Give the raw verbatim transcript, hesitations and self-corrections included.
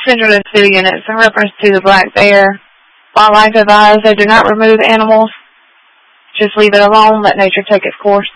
Central and City units in reference to the black bear. Wildlife advised they do not remove animals. Just leave it alone. Let nature take its course.